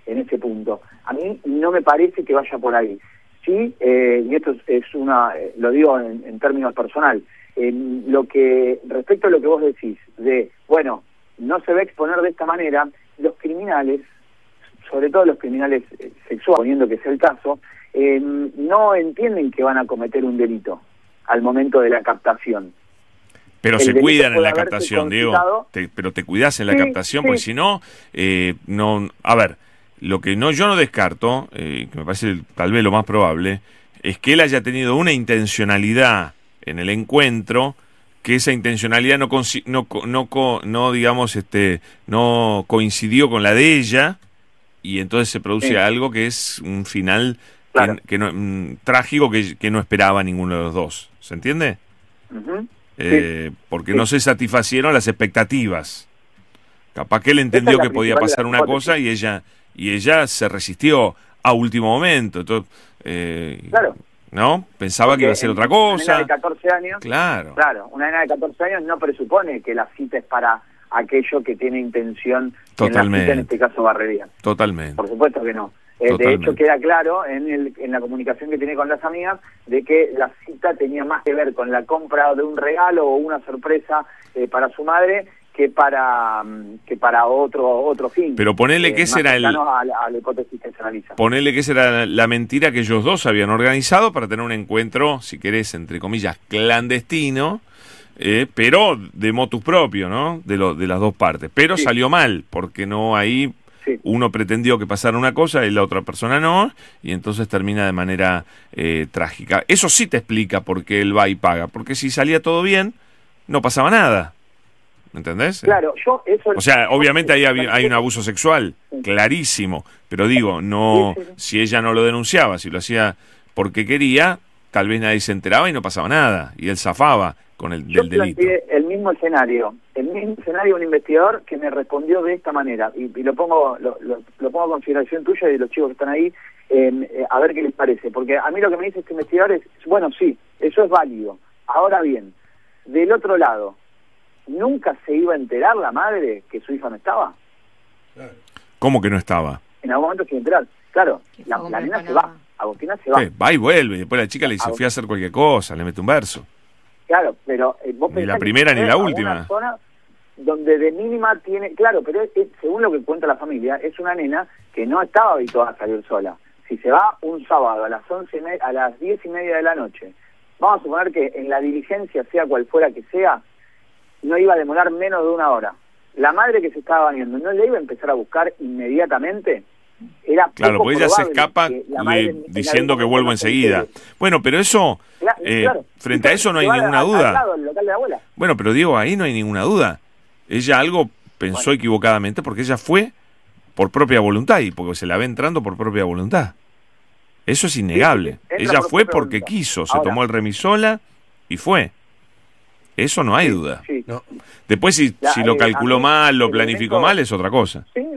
en ese punto. A mí no me parece que vaya por ahí. Sí, y esto es lo digo en términos personal, respecto a lo que vos decís, bueno, no se va a exponer de esta manera, los criminales, sobre todo los criminales sexuales, poniendo que sea el caso, no entienden que van a cometer un delito al momento de la captación. Pero se cuidan en la captación, Diego. Pero te cuidas en la captación, porque si no, no... A ver, lo que yo no descarto, que me parece tal vez lo más probable, es que él haya tenido una intencionalidad en el encuentro, que esa intencionalidad no coincidió con la de ella, y entonces se produce algo que es un final trágico que no esperaba ninguno de los dos. ¿Se entiende? Porque no se satisfacieron las expectativas. Capaz que él entendió que podía pasar una cosa y ella se resistió a último momento. Entonces, ¿no? Pensaba que iba a ser otra cosa. Una nena de 14 años. Claro, una nena de 14 años no presupone que la cita es para aquello que tiene intención. Totalmente. En la cita, en este caso, Barrería. Totalmente. Por supuesto que no. De hecho, queda claro en la comunicación que tiene con las amigas de que la cita tenía más que ver con la compra de un regalo o una sorpresa para su madre que para otro fin. Pero ponele que ese era a la hipótesis que se analiza. Ponele que esa era la mentira que ellos dos habían organizado para tener un encuentro, si querés, entre comillas, clandestino, pero de motus propio, ¿no? De las dos partes. Pero salió mal, porque no ahí... Uno pretendió que pasara una cosa y la otra persona no, y entonces termina de manera trágica. Eso sí te explica por qué él va y paga, porque si salía todo bien, no pasaba nada. ¿Entendés? Claro, o sea, obviamente ahí hay un abuso sexual, clarísimo, pero digo, si ella no lo denunciaba, si lo hacía porque quería, tal vez nadie se enteraba y no pasaba nada, y él zafaba con del delito. El mismo escenario, un investigador que me respondió de esta manera, y lo pongo a consideración tuya y de los chicos que están ahí, a ver qué les parece, porque a mí lo que me dice este investigador es, bueno, sí, eso es válido. Ahora bien, del otro lado, ¿nunca se iba a enterar la madre que su hija no estaba? ¿Cómo que no estaba? En algún momento se iba a enterar. Claro, la nena se va, Agustina se va. Va y vuelve, y después la chica le dice, fui a hacer cualquier cosa, le mete un verso. Claro, pero vos ni la primera ni la última. Una zona donde de mínima tiene... Claro, pero según lo que cuenta la familia, es una nena que no estaba habituada a salir sola. Si se va un sábado a las 10:30 de la noche, vamos a suponer que en la diligencia, sea cual fuera que sea, no iba a demorar menos de una hora. La madre que se estaba bañando, ¿no le iba a empezar a buscar inmediatamente? Era claro, porque ella se escapa diciendo que vuelvo enseguida. Bueno, pero eso, frente a eso no hay ninguna duda. Bueno, pero Diego, ahí no hay ninguna duda. Ella algo pensó equivocadamente porque ella fue por propia voluntad y porque se la ve entrando por propia voluntad. Eso es innegable. Ella fue porque quiso, se tomó el remis sola y fue. Eso no hay duda. No. Después si lo calculó mal, lo planificó mal, es otra cosa. Sí.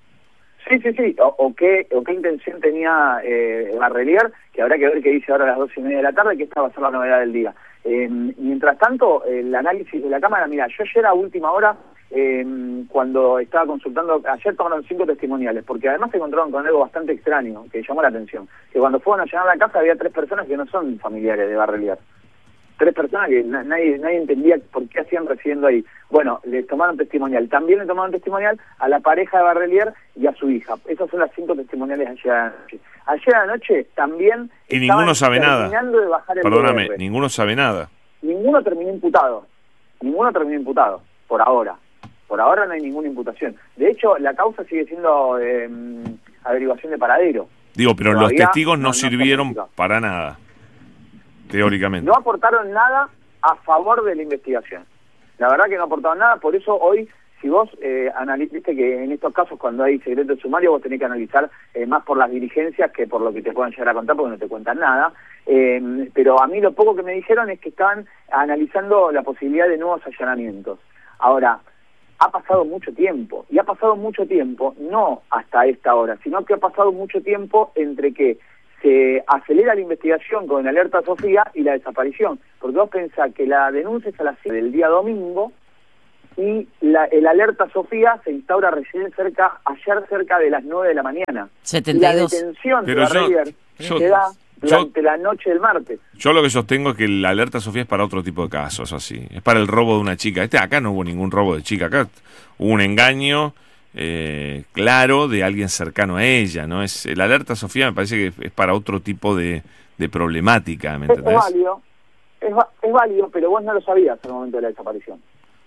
O qué intención tenía Barrelier, que habrá que ver qué dice ahora a las 2:30 de la tarde, que esta va a ser la novedad del día. Mientras tanto, el análisis de la cámara, mira, yo ayer a última hora, cuando estaba consultando, ayer tomaron 5 testimoniales, porque además se encontraron con algo bastante extraño, que llamó la atención, que cuando fueron a llenar la casa había 3 personas que no son familiares de Barrelier. 3 personas que nadie entendía por qué hacían residiendo ahí. Bueno, les tomaron testimonial. También le tomaron testimonial a la pareja de Barrelier y a su hija. Esas son las 5 testimoniales ayer a la noche. Ayer a la noche también... Y ninguno sabe nada. Perdóname, ninguno sabe nada. Ninguno terminó imputado, por ahora. Por ahora no hay ninguna imputación. De hecho, la causa sigue siendo averiguación de paradero. Digo, pero todavía los testigos no sirvieron para nada. Teóricamente. No aportaron nada a favor de la investigación. La verdad que no aportaron nada, por eso hoy, si vos viste que en estos casos cuando hay secreto de sumario vos tenés que analizar más por las diligencias que por lo que te puedan llegar a contar, porque no te cuentan nada. Pero a mí lo poco que me dijeron es que estaban analizando la posibilidad de nuevos allanamientos. Ahora, ha pasado mucho tiempo, y ha pasado mucho tiempo, no hasta esta hora, sino que ha pasado mucho tiempo entre que se acelera la investigación con Alerta Sofía y la desaparición, porque vos pensás que la denuncia es a las 7 del día domingo y el alerta Sofía se instaura recién ayer cerca de las 9 de la mañana. 72. Y la detención de Barrelier se da durante la noche del martes. Yo lo que sostengo es que la alerta Sofía es para otro tipo de casos, así. Es para el robo de una chica. Acá no hubo ningún robo de chica, acá hubo un engaño claro de alguien cercano a ella, ¿no? La alerta Sofía me parece que es para otro tipo de problemática, ¿me entendés? Es válido, pero vos no lo sabías al momento de la desaparición.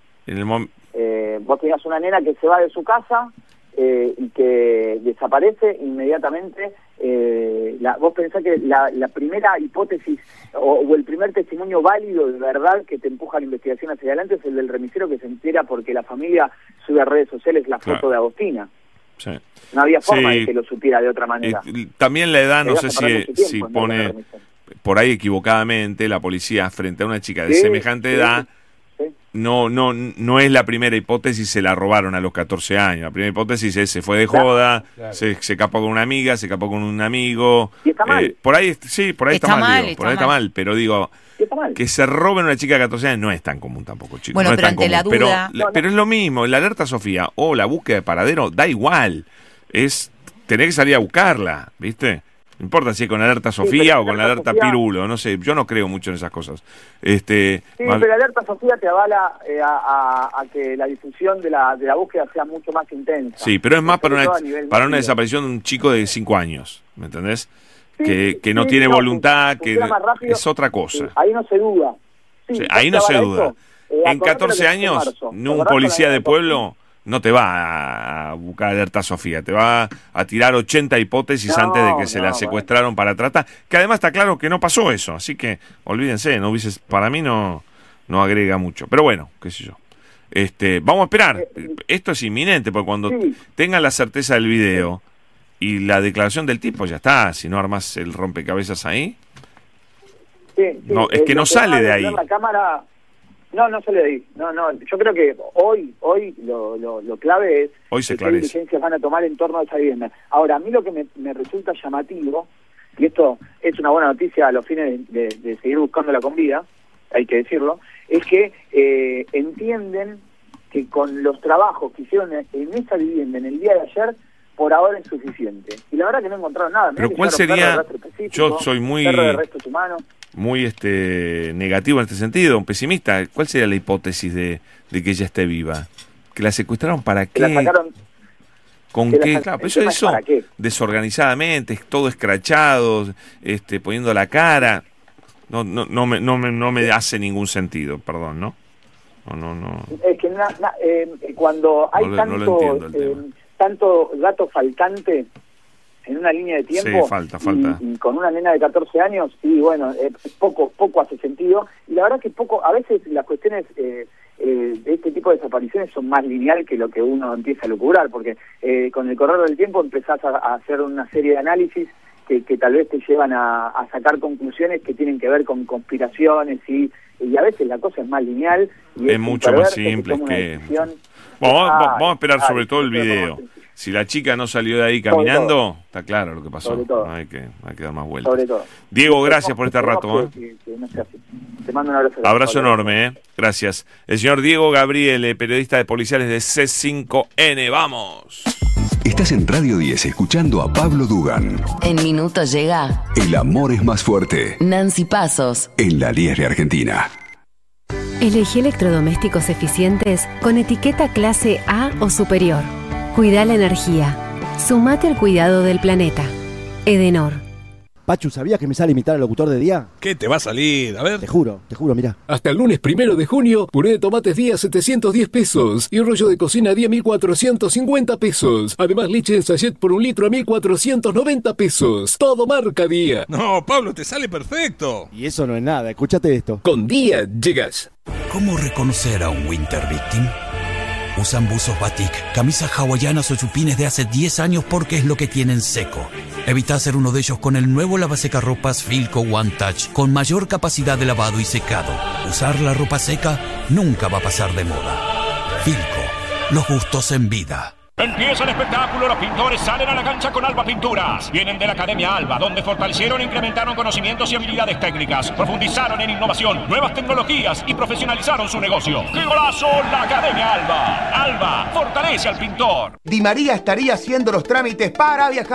Vos tenías una nena que se va de su casa y que desaparece inmediatamente. Vos pensás que la primera hipótesis o el primer testimonio válido de verdad que te empuja la investigación hacia adelante es el del remisero, que se entera porque la familia sube a redes sociales la foto de Agostina. Sí. No había forma de que lo supiera de otra manera. También la edad, no sé si pone por ahí equivocadamente la policía frente a una chica de semejante edad. No es la primera hipótesis, se la robaron a los 14 años. La primera hipótesis es se fue de joda, se escapó con una amiga, se escapó con un amigo. Y está mal. Por ahí está mal, pero digo, que se roben a una chica de 14 años no es tan común tampoco, chicos. Bueno, no pero es tan ante común. la duda... Pero es lo mismo, la alerta Sofía o la búsqueda de paradero, da igual. Es tener que salir a buscarla, ¿viste? No importa si es con alerta Sofía o con la alerta Pirulo, no sé, yo no creo mucho en esas cosas. Pero la alerta Sofía te avala a que la difusión de la búsqueda sea mucho más intensa. Sí, pero es más para una desaparición de un chico de 5 años, ¿me entendés? Que no tiene voluntad, que es otra cosa. Ahí no se duda. Ahí no se duda. En 14 años, un policía de pueblo no te va a buscar alerta Sofía, te va a tirar 80 hipótesis antes de que se la secuestraron para tratar, que además está claro que no pasó eso, así que olvídense, para mí no agrega mucho, pero bueno, qué sé yo. Vamos a esperar, esto es inminente, porque cuando tengan la certeza del video y la declaración del tipo, ya está, si no armas el rompecabezas ahí, es que no sale de ahí. La cámara... No sale de ahí. No. Yo creo que hoy lo clave es qué diligencias van a tomar en torno a esa vivienda. Ahora, a mí lo que me resulta llamativo, y esto es una buena noticia a los fines de seguir buscándola con vida, hay que decirlo, es que entienden que con los trabajos que hicieron en esa vivienda en el día de ayer, por ahora es suficiente. Y la verdad que no encontraron nada. Pero ¿cuál sería? Yo soy muy negativo en este sentido, un pesimista. ¿Cuál sería la hipótesis de que ella esté viva? ¿Que la secuestraron para qué? La sacaron, ¿con qué? Claro, pero eso desorganizadamente, todo escrachado, poniendo la cara. No me hace ningún sentido, perdón, ¿no? No. Es que cuando hay tanto gato faltante en una línea de tiempo, falta. Y con una nena de 14 años, y bueno, poco hace sentido, y la verdad que a veces las cuestiones de este tipo de desapariciones son más lineal que lo que uno empieza a lucurar, porque con el correr del tiempo empezás a hacer una serie de análisis que tal vez te llevan a sacar conclusiones que tienen que ver con conspiraciones, y a veces la cosa es más lineal. Y es mucho más simple que... Vamos a esperar sobre todo el video. Si la chica no salió de ahí caminando, está claro lo que pasó. No hay que dar más vueltas. Diego, gracias por este rato. Te mando un abrazo. Abrazo enorme, Gracias. El señor Diego Gabriele, periodista de policiales de C5N. ¡Vamos! Estás en Radio 10 escuchando a Pablo Dugan. En minutos llega El amor es más fuerte. Nancy Pasos. En la 10 de Argentina. Elegí electrodomésticos eficientes con etiqueta clase A o superior. Cuida la energía. Sumate al cuidado del planeta. Edenor. Pachu, ¿sabías que me sale imitar al locutor de día? ¿Qué te va a salir? A ver. Te juro, mirá. Hasta el lunes 1 de junio, puré de tomates día 710 pesos y rollo de cocina día 1.450 pesos. Además, leche en sachet por 1 litro a 1.490 pesos. Todo marca Día. No, Pablo, te sale perfecto. Y eso no es nada, escúchate esto. Con Día llegas. ¿Cómo reconocer a un Winter Victim? Usan buzos batik, camisas hawaianas o chupines de hace 10 años porque es lo que tienen seco. Evita ser uno de ellos con el nuevo lavasecarropas Filco One Touch con mayor capacidad de lavado y secado. Usar la ropa seca nunca va a pasar de moda. Filco, los gustos en vida. Empieza el espectáculo, los pintores salen a la cancha con Alba Pinturas. Vienen de la Academia Alba, donde fortalecieron e incrementaron conocimientos y habilidades técnicas, profundizaron en innovación, nuevas tecnologías y profesionalizaron su negocio. ¡Qué golazo! La Academia Alba. Alba, fortalece al pintor. Di María estaría haciendo los trámites para viajar.